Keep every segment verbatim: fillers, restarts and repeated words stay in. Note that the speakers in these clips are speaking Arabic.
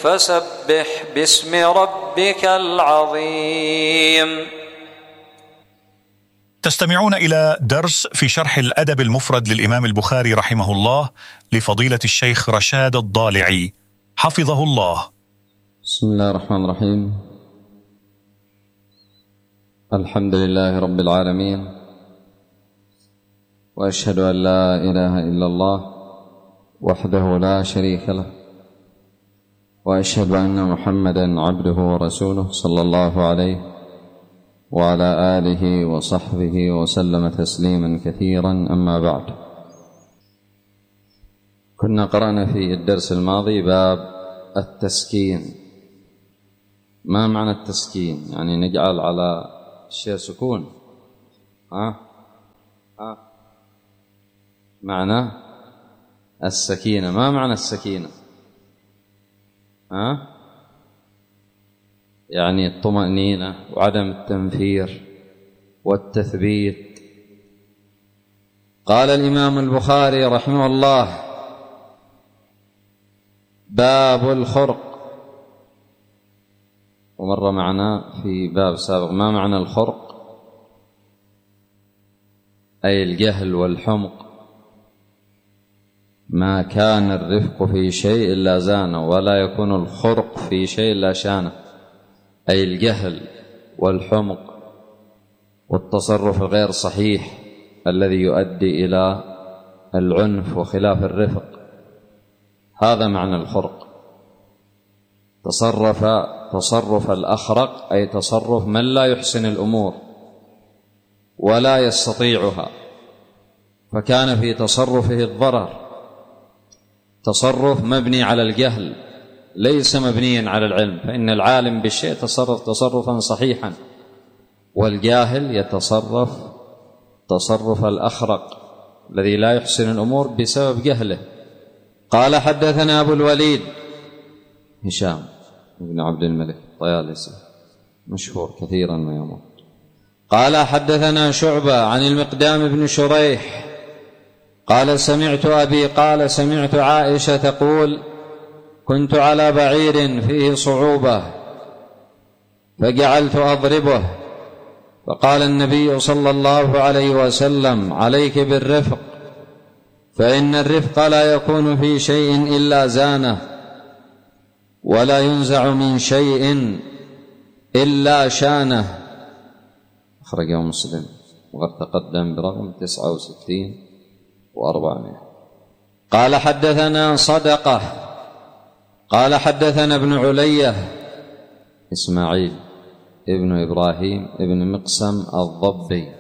فسبح باسم ربك العظيم. تستمعون إلى درس في شرح الأدب المفرد للإمام البخاري رحمه الله لفضيلة الشيخ رشاد الضالعي حفظه الله. بسم الله الرحمن الرحيم. الحمد لله رب العالمين، وأشهد أن لا إله إلا الله وحده لا شريك له، وأشهد أن محمدًا عبده ورسوله صلى الله عليه وعلى آله وصحبه وسلم تسليما كثيرا. أما بعد، كنا قرأنا في الدرس الماضي باب التسكين. ما معنى التسكين؟ يعني نجعل على الشيء سكون. ها ها معنى السكينة. ما معنى السكينة؟ ها يعني الطمأنينة وعدم التنفير والتثبيت. قال الإمام البخاري رحمه الله: باب الخرق. ومر معنا في باب سابق ما معنى الخرق، أي الجهل والحمق. ما كان الرفق في شيء إلا زانه، ولا يكون الخرق في شيء إلا شانه، أي الجهل والحمق والتصرف الغير صحيح الذي يؤدي إلى العنف وخلاف الرفق. هذا معنى الخرق. تصرف تصرف الأخرق، أي تصرف من لا يحسن الأمور ولا يستطيعها، فكان في تصرفه الضرر. تصرف مبني على الجهل ليس مبنيا على العلم، فإن العالم بالشيء تصرف تصرفا صحيحا، والجاهل يتصرف تصرف الأخرق الذي لا يحسن الأمور بسبب جهله. قال: حدثنا أبو الوليد هشام بن عبد الملك الطيالسي مشهور كثيرا ما يمر. قال: حدثنا شعبة عن المقدام بن شريح قال: سمعت أبي قال: سمعت عائشة تقول: كنت على بعير فيه صعوبة فجعلت أضربه، فقال النبي صلى الله عليه وسلم: عليك بالرفق، فإن الرفق لا يكون في شيء إلا زانه، ولا ينزع من شيء إلا شانه. أخرجه مسلم وقد تقدم برقم تسعة وستين وأربعمائة. قال: حدثنا صدقة قال: حدثنا ابن علية إسماعيل ابن إبراهيم ابن مقسم الضبي.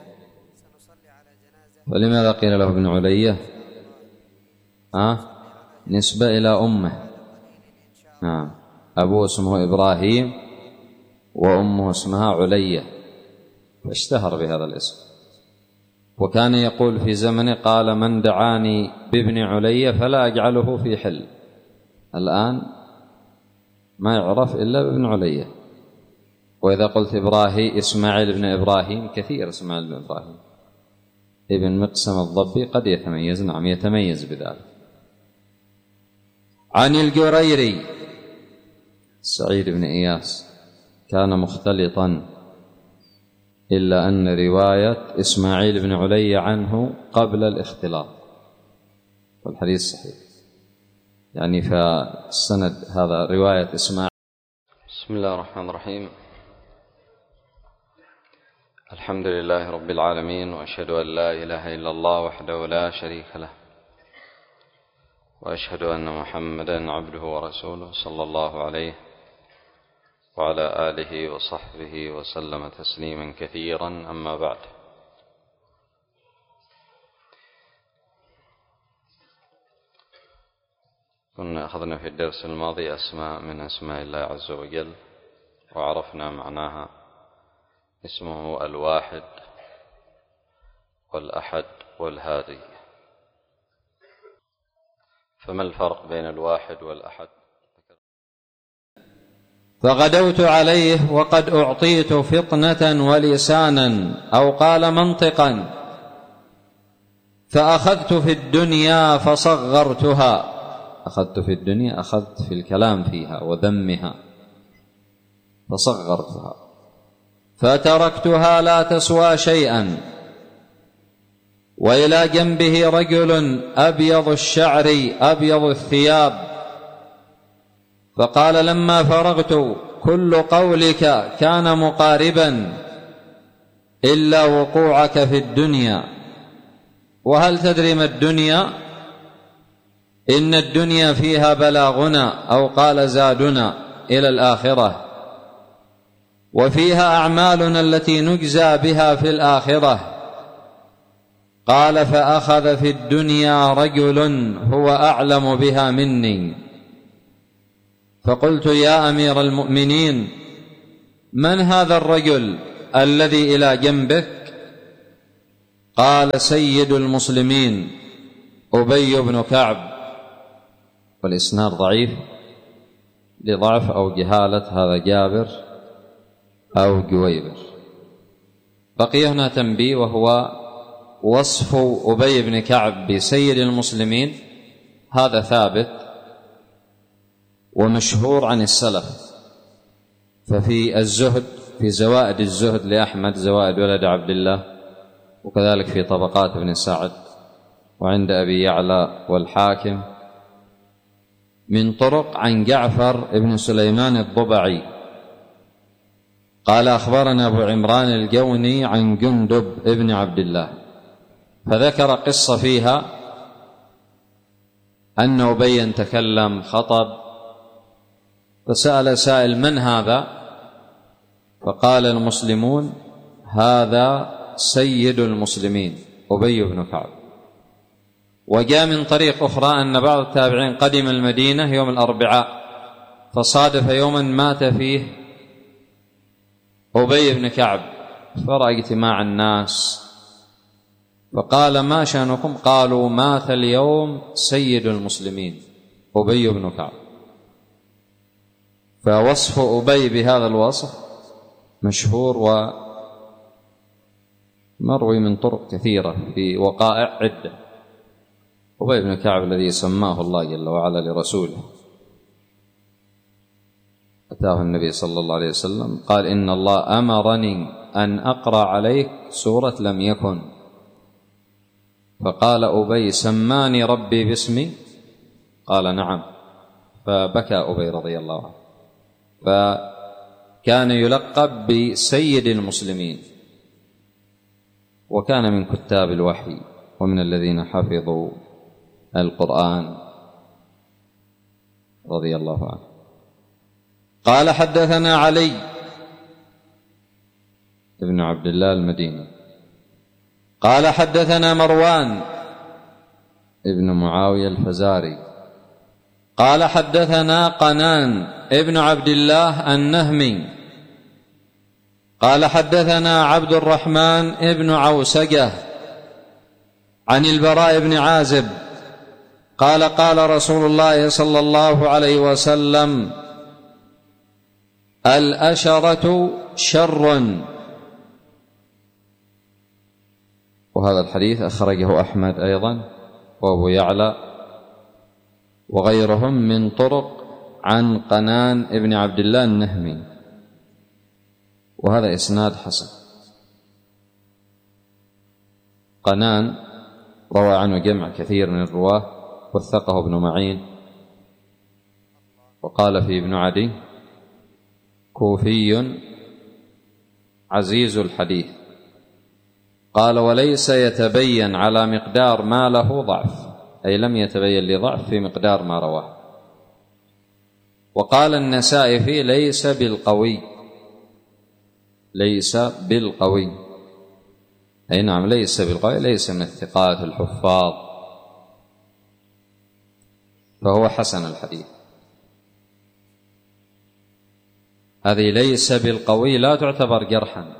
فلماذا قيل له ابن علية؟ أه؟ نسبة إلى أمه. نعم، أبوه اسمه إبراهيم وأمه اسمها علية، فاشتهر بهذا الاسم. وكان يقول في زمنه: قال: من دعاني بابن علية فلا أجعله في حل. الآن ما يعرف إلا بابن علية. وإذا قلت إبراهيم إسماعيل بن إبراهيم، كثير إسماعيل بن إبراهيم. ابن مقسم الضبي قد يتميز، نعم يتميز بذلك. عن الجريري سعيد بن إياس كان مختلطا، إلا أن رواية إسماعيل بن علي عنه قبل الاختلاط، والحديث صحيح. يعني فالسند هذا رواية إسماعيل. بسم الله الرحمن الرحيم. الحمد لله رب العالمين، وأشهد أن لا إله إلا الله وحده لا شريك له، وأشهد أن محمدًا عبده ورسوله صلى الله عليه وعلى آله وصحبه وسلم تسليما كثيرا. أما بعد، كنا أخذنا في الدرس الماضي أسماء من أسماء الله عز وجل، وعرفنا معناها. اسمه الواحد والأحد والهادي. فما الفرق بين الواحد والأحد؟ فغدوت عليه وقد أعطيت فطنة ولسانا، أو قال منطقا، فأخذت في الدنيا فصغرتها، أخذت في الدنيا أخذت في الكلام فيها وذمها فصغرتها، فتركتها لا تسوى شيئا. وإلى جنبه رجل أبيض الشعر أبيض الثياب، فقال لما فرغت كل قولك كان مقاربا إلا وقوعك في الدنيا، وهل تدري ما الدنيا؟ إن الدنيا فيها بلاغنا أو قال زادنا إلى الآخرة، وفيها أعمالنا التي نجزى بها في الآخرة. قال فأخذ في الدنيا رجل هو أعلم بها مني، فقلت يا أمير المؤمنين من هذا الرجل الذي إلى جنبك؟ قال سيد المسلمين أبي بن كعب. والإسناد ضعيف لضعف أو جهالة هذا جابر أو جويبر. بقي هنا تنبيه، وهو وصف أبي بن كعب بسيد المسلمين هذا ثابت ومشهور عن السلف. ففي الزهد في زوائد الزهد لأحمد، زوائد ولد عبد الله، وكذلك في طبقات ابن سعد وعند أبي يعلى والحاكم من طرق عن جعفر بن سليمان الضبعي قال أخبرنا أبو عمران الجوني عن جندب ابن عبد الله، فذكر قصة فيها أن أبي تكلم خطب، فسأل سائل من هذا؟ فقال المسلمون هذا سيد المسلمين أبي بن كعب. وجاء من طريق أخرى أن بعض التابعين قدم المدينة يوم الأربعاء، فصادف يوما مات فيه أبي بن كعب، فرأى اجتماع الناس فقال ما شأنكم؟ قالوا مات اليوم سيد المسلمين أبي بن كعب. فوصف أبي بهذا الوصف مشهور ومروي من طرق كثيرة في وقائع عدة. أبي بن كعب الذي سماه الله جل وعلا لرسوله، أتاه النبي صلى الله عليه وسلم قال إن الله أمرني أن أقرأ عليك سورة لم يكن، فقال أبي سماني ربي باسمي؟ قال نعم، فبكى أبي رضي الله عنه، فكان يلقب بسيد المسلمين، وكان من كتاب الوحي ومن الذين حفظوا القرآن رضي الله عنه. قال حدثنا علي ابن عبد الله المديني قال حدثنا مروان ابن معاوية الفزاري قال حدثنا قنان ابن عبد الله النهمي قال حدثنا عبد الرحمن ابن عوسجة عن البراء بن عازب قال قال رسول الله صلى الله عليه وسلم الأشرة شر. وهذا الحديث أخرجه أحمد أيضا وأبو يعلى وغيرهم من طرق عن قنان ابن عبد الله النهمي، وهذا إسناد حسن. قنان روى عنه جمع كثير من الرواه، وثقه ابن معين، وقال في ابن عدي كوفي عزيز الحديث. قال وليس يتبين على مقدار ما له ضعف، أي لم يتبين لضعف في مقدار ما رواه. وقال النسائي فيه ليس بالقوي، ليس بالقوي، أي نعم ليس بالقوي، ليس من الثقات الحفاظ، فهو حسن الحديث. هذه ليس بالقوي لا تعتبر جرحا،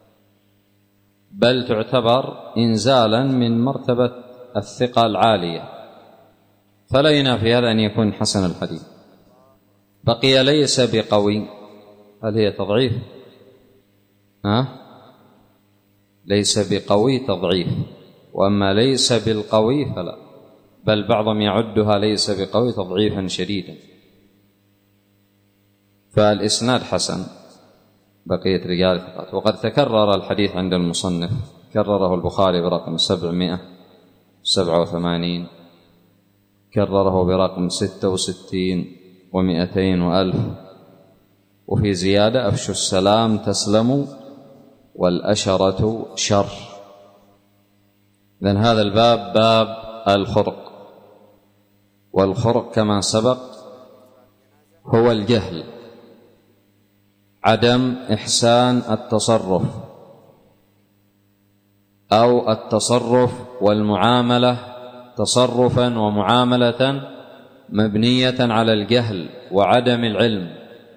بل تعتبر إنزالا من مرتبة الثقة العالية، فلا ينافي هذا أن يكون حسن الحديث. بقي ليس بقوي، هل هي تضعيف؟ ها؟ ليس بقوي تضعيف، وأما ليس بالقوي فلا. بل بعضهم يعدها ليس بقوي تضعيفا شديدا. فالإسناد حسن، بقية رجال ثقات. وقد تكرر الحديث عند المصنف، كرره البخاري برقم سبعمائة وسبعة وثمانين، كرره برقم ستة وستين ومئتين وألف، وفي زيادة: أفشوا السلام تسلموا والأشرة شر. إذن هذا الباب باب الخرق، والخرق كما سبق هو الجهل، عدم إحسان التصرف أو التصرف والمعاملة تصرفا ومعاملة مبنية على الجهل وعدم العلم،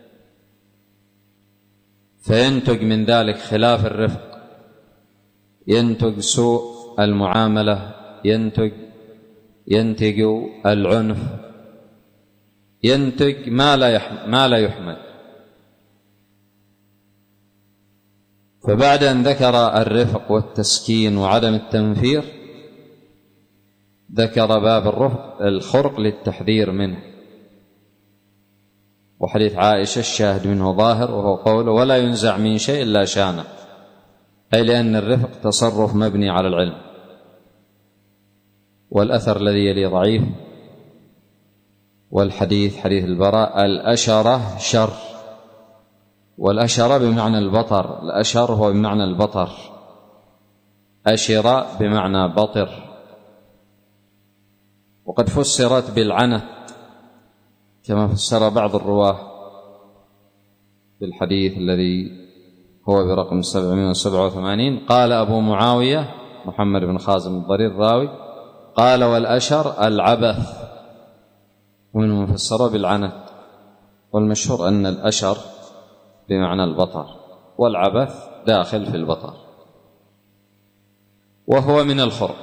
فينتج من ذلك خلاف الرفق، ينتج سوء المعاملة، ينتج ينتج العنف، ينتج ما لا يحمد ما لا يحمد. فبعد أن ذكر الرفق والتسكين وعدم التنفير، ذكر باب الرفق الخرق للتحذير منه. وحديث عائشة الشاهد منه ظاهر، وهو قوله: ولا ينزع من شيء إلا شانه، أي لأن الرفق تصرف مبني على العلم. والأثر الذي يلي ضعيف، والحديث حديث البراء: الأشرة شر. والأشرة بمعنى البطر، الأشر هو بمعنى البطر، أشر بمعنى بطر. وقد فسرت بالعنت كما فسر بعض الرواه في الحديث الذي هو برقم سبعمائة وسبعة وثمانين. قال أبو معاوية محمد بن خازم الضرير راوي: قال: والأشر العبث، ومنهم فسر بالعنت. والمشهور أن الأشر بمعنى البطر، والعبث داخل في البطر، وهو من الخرق.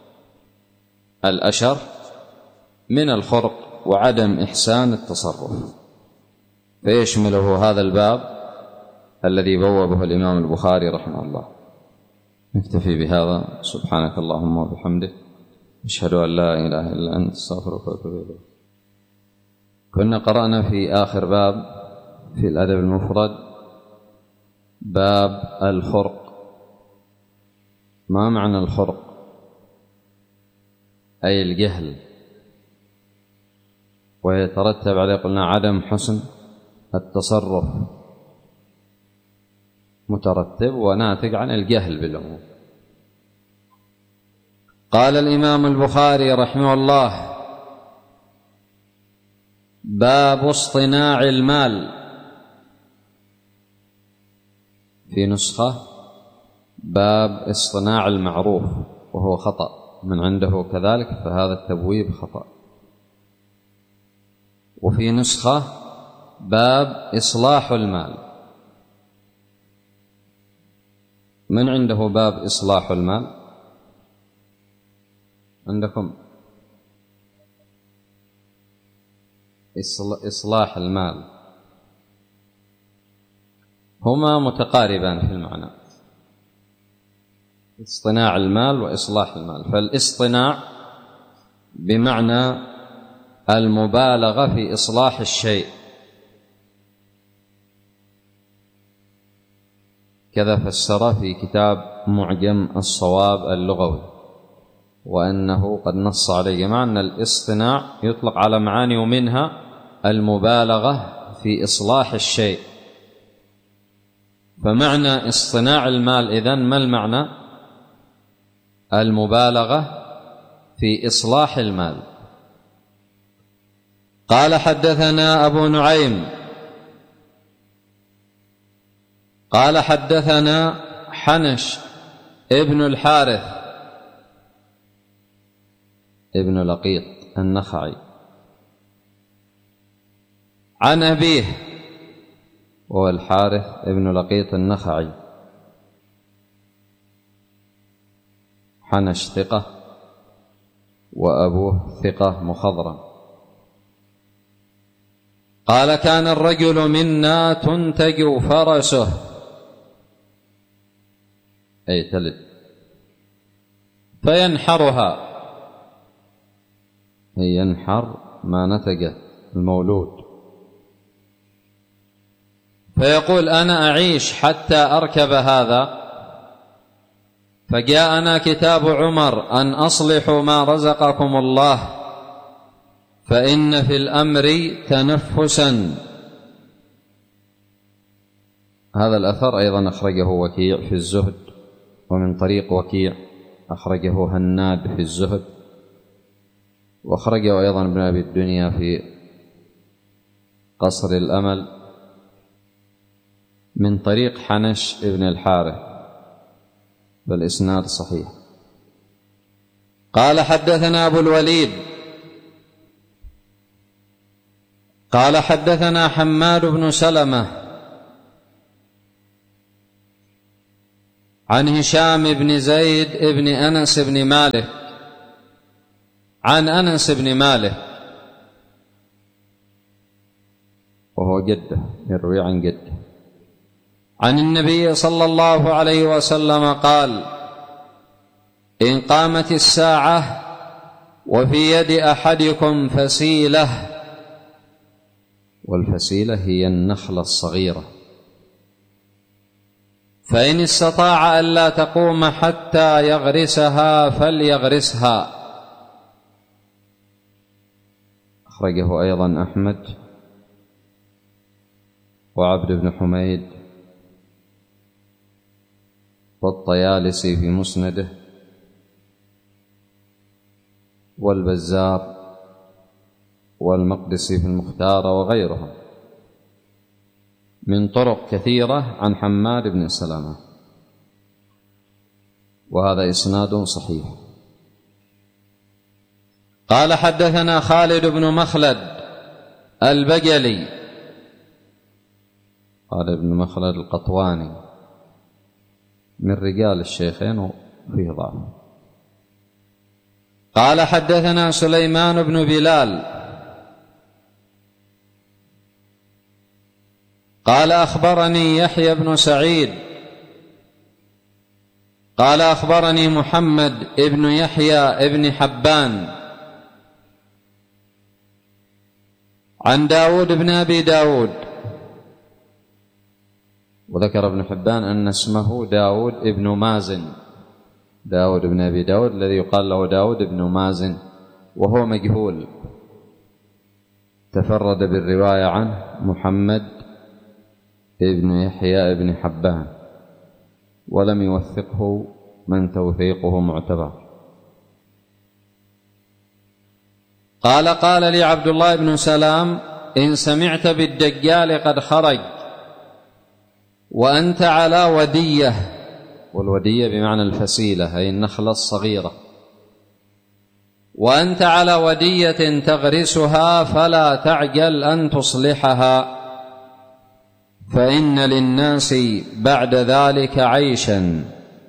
الأشر من الخرق وعدم إحسان التصرف، فيشمله هذا الباب الذي بوبه الإمام البخاري رحمه الله. نكتفي بهذا. سبحانك اللهم وبحمدك، أشهد أن لا إله إلا أنت، أستغفرك وأتوب إليك. كنا قرأنا في آخر باب في الأدب المفرد باب الخرق. ما معنى الخرق؟ أي الجهل، ويترتب عليه قلنا عدم حسن التصرف، مترتب وناتج عن الجهل بالأمور. قال الإمام البخاري رحمه الله: باب اصطناع المال. في نسخة باب اصطناع المعروف، وهو خطأ من عنده كذلك، فهذا التبويب خطأ. وفي نسخة باب إصلاح المال. من عنده باب إصلاح المال؟ عندكم إصلاح المال، هما متقاربان في المعنى، اصطناع المال وإصلاح المال. فالاصطناع بمعنى المبالغة في إصلاح الشيء، كذا فسر في كتاب معجم الصواب اللغوي، وأنه قد نص عليه جماعة أن الاصطناع يطلق على معاني، ومنها المبالغة في إصلاح الشيء. فمعنى اصطناع المال إذن ما المعنى؟ المبالغة في إصلاح المال. قال: حدثنا أبو نعيم قال: حدثنا حنش ابن الحارث ابن لقيط النخعي عن أبيه، وهو الحارث ابن لقيط النخعي، حنش ثقة وأبوه ثقة مخضرم. قال: كان الرجل منا تنتج فرسه، أي تلد، فينحرها هي ينحر ما نتج المولود، فيقول أنا أعيش حتى أركب هذا، فجاءنا كتاب عمر أن أصلحوا ما رزقكم الله فإن في الأمر تنفسا. هذا الأثر أيضا أخرجه وكيع في الزهد، ومن طريق وكيع أخرجه هناد في الزهد، وأخرجه أيضا ابن أبي الدنيا في قصر الأمل من طريق حنش ابن الحارث، بالإسناد صحيح. قال حدثنا أبو الوليد قال حدثنا حماد بن سلمة عن هشام بن زيد بن أنس بن مالك عن أنس بن مالك وهو جده، يروي عن جده، عن النبي صلى الله عليه وسلم قال: إن قامت الساعة وفي يد أحدكم فسيلة، والفسيلة هي النخلة الصغيرة، فإن استطاع ألا تقوم حتى يغرسها فليغرسها. أخرجه أيضا أحمد وعبد بن حميد والطيالسي في مسنده والبزار والمقدسي في المختار وغيرهم من طرق كثيرة عن حماد بن سلمة، وهذا إسناد صحيح. قال حدثنا خالد بن مخلد البجلي، قال ابن مخلد القطواني من رجال الشيخين وفيه ضعف. قال حدثنا سليمان بن بلال قال أخبرني يحيى بن سعيد قال أخبرني محمد ابن يحيى ابن حبان عن داود بن أبي داود، وذكر ابن حبان أن اسمه داود ابن مازن، داود بن أبي داود الذي يقال له داود ابن مازن، وهو مجهول، تفرد بالرواية عنه محمد ابن يحيى ابن حبان، ولم يوثقه من توثيقه معتبر. قال قال لي عبد الله بن سلام: إن سمعت بالدجال قد خرج وأنت على ودية، والودية بمعنى الفسيلة أي النخلة الصغيرة، وأنت على ودية تغرسها فلا تعجل أن تصلحها، فإن للناس بعد ذلك عيشا.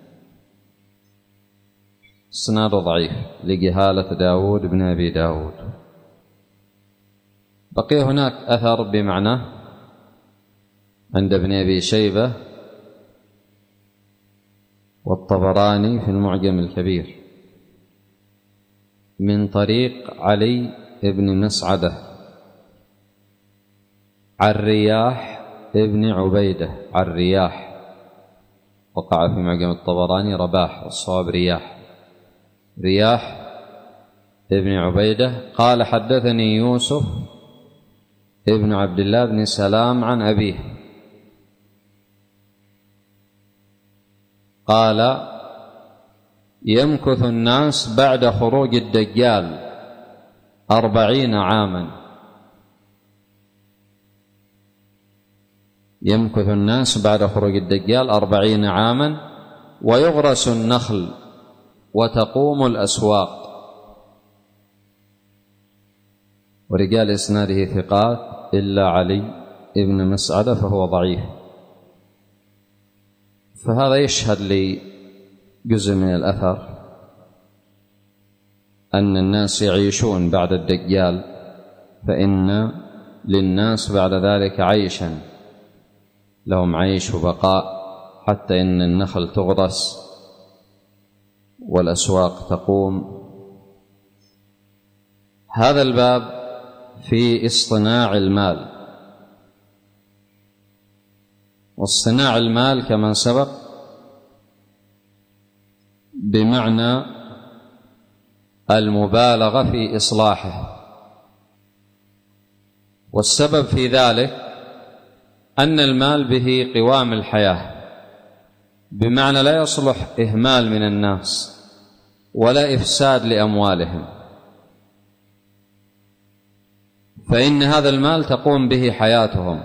اسناد ضعيف لجهالة داود بن أبي داود. بقي هناك أثر بمعنى عند ابن أبي شيبة والطبراني في المعجم الكبير من طريق علي بن مسعدة عن رياح ابن عبيدة عن رياح، وقع في معجم الطبراني رباح والصواب رياح، رياح ابن عبيدة قال حدثني يوسف ابن عبد الله بن سلام عن أبيه قال: يمكث الناس بعد خروج الدجال أربعين عاما، يمكث الناس بعد خروج الدجال أربعين عاما، ويغرس النخل وتقوم الأسواق. ورجال إسناده ثقات إلا علي ابن مسعدة فهو ضعيف. فهذا يشهد لي جزء من الأثر أن الناس يعيشون بعد الدجال، فإن للناس بعد ذلك عيشا، لهم عيش وبقاء، حتى إن النخل تغرس والأسواق تقوم. هذا الباب في اصطناع المال، واصطناع المال كما سبق بمعنى المبالغة في إصلاحه، والسبب في ذلك أن المال به قوام الحياة، بمعنى لا يصلح إهمال من الناس ولا إفساد لأموالهم، فإن هذا المال تقوم به حياتهم،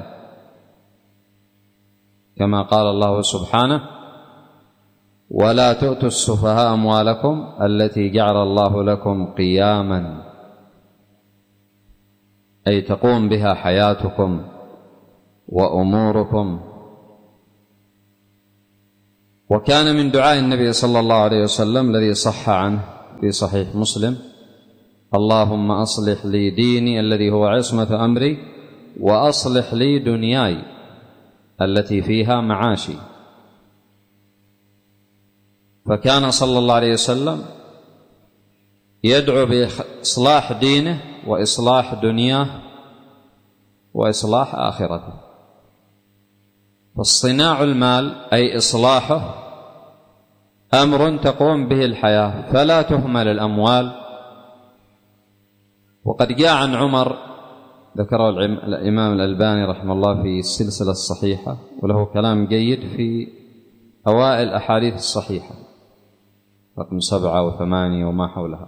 كما قال الله سبحانه: ولا تؤتوا السفهاء أموالكم التي جعل الله لكم قياما، أي تقوم بها حياتكم وأموركم. وكان من دعاء النبي صلى الله عليه وسلم الذي صح عنه في صحيح مسلم: اللهم أصلح لي ديني الذي هو عصمة أمري، وأصلح لي دنياي التي فيها معاشي. فكان صلى الله عليه وسلم يدعو بإصلاح دينه وإصلاح دنياه وإصلاح آخرته. فاصطناع المال أي إصلاحه أمر تقوم به الحياة، فلا تهمل الأموال. وقد جاء عن عمر، ذكره الإمام الألباني رحمه الله في السلسلة الصحيحة، وله كلام جيد في أوائل الأحاديث الصحيحة رقم سبعة وثمانية وما حولها،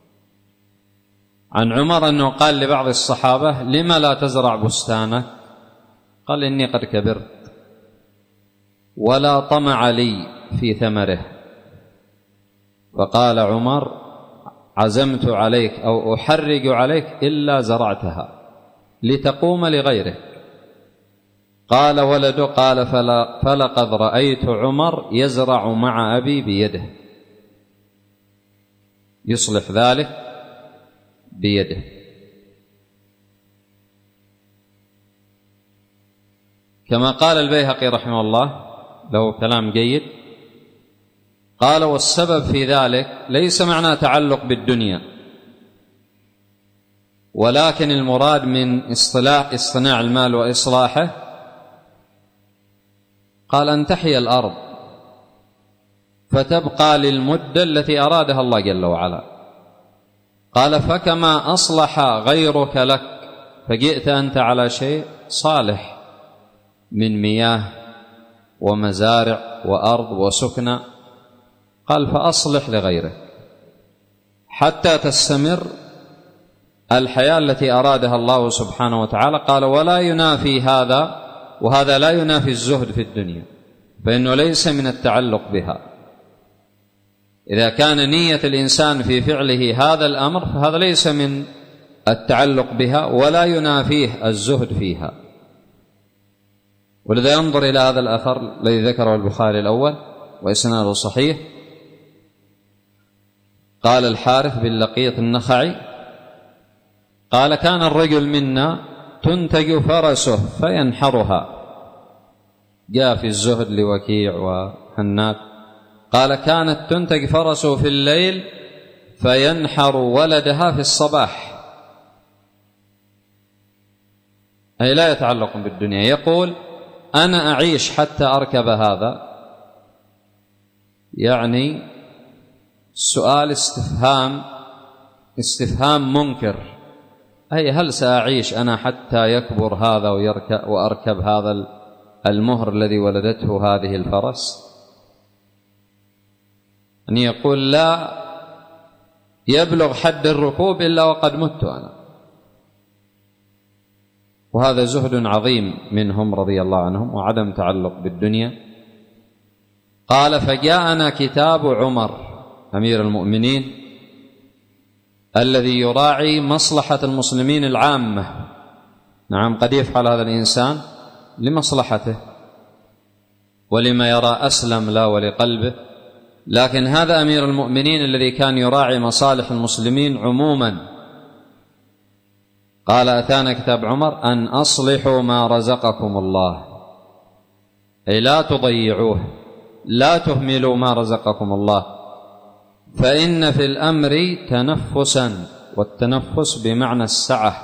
عن عمر أنه قال لبعض الصحابة: لما لا تزرع بستانك؟ قال: إني قد كبرت ولا طمع لي في ثمره. فقال عمر: عزمت عليك أو أحرج عليك إلا زرعتها لتقوم لغيرك. قال ولده: قال فلا فلقد رأيت عمر يزرع مع أبي بيده، يصلح ذلك بيده. كما قال البيهقي رحمه الله، له كلام جيد، قال: والسبب في ذلك ليس معنى تعلق بالدنيا، ولكن المراد من اصطلاح اصطناع المال وإصلاحه، قال: أن تحيا الأرض فتبقى للمدة التي أرادها الله جل وعلا. قال: فكما أصلح غيرك لك فجئت أنت على شيء صالح من مياه ومزارع وأرض وسكنى، قال: فأصلح لغيرك حتى تستمر الحياة التي أرادها الله سبحانه وتعالى. قال: ولا ينافي هذا، وهذا لا ينافي الزهد في الدنيا، فإنه ليس من التعلق بها. إذا كان نية الإنسان في فعله هذا الأمر فهذا ليس من التعلق بها ولا ينافيه الزهد فيها. ولذا ينظر إلى هذا الأثر الذي ذكره البخاري الأول وإسناده صحيح. قال الحارث بن لقيط النخعي: قال: كان الرجل منا تنتج فرسه فينحرها. جاء في الزهد لوكيع وهناد، قال: كانت تنتج فرسه في الليل فينحر ولدها في الصباح، أي لا يتعلق بالدنيا. يقول: أنا أعيش حتى أركب هذا. يعني السؤال استفهام استفهام منكر، أي هل سأعيش أنا حتى يكبر هذا ويركب وأركب هذا المهر الذي ولدته هذه الفرس؟ أن يقول: لا يبلغ حد الركوب إلا وقد مت أنا. وهذا زهد عظيم منهم رضي الله عنهم وعدم تعلق بالدنيا. قال: فجاءنا كتاب عمر أمير المؤمنين الذي يراعي مصلحة المسلمين العامة. نعم، قد يفعل هذا الإنسان لمصلحته ولما يرى أسلم لا ولقلبه، لكن هذا أمير المؤمنين الذي كان يراعي مصالح المسلمين عموما. قال: أتانا كتاب عمر أن أصلحوا ما رزقكم الله، أي لا تضيعوه، لا تهملوا ما رزقكم الله، فإن في الأمر تنفسا والتنفس بمعنى السعة،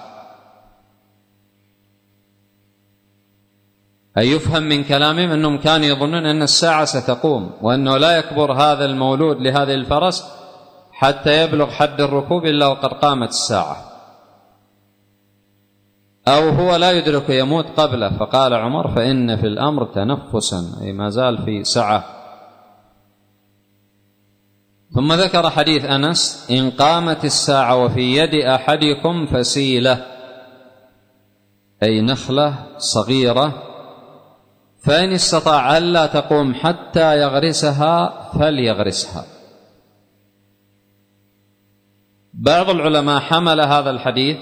أي يفهم من كلامهم أنهم كانوا يظنون أن الساعة ستقوم، وأنه لا يكبر هذا المولود لهذه الفرس حتى يبلغ حد الركوب إلا وقد قامت الساعة، أو هو لا يدرك يموت قبله. فقال عمر: فإن في الأمر تنفسا، أي ما زال في سعة. ثم ذكر حديث أنس: إن قامت الساعة وفي يد أحدكم فسيلة، أي نخلة صغيرة، فإن استطاع ألا تقوم حتى يغرسها فليغرسها. بعض العلماء حمل هذا الحديث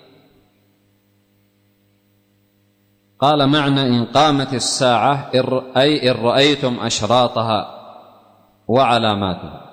قال: معنى إن قامت الساعة أي إن رأيتم أشراطها وعلاماتها،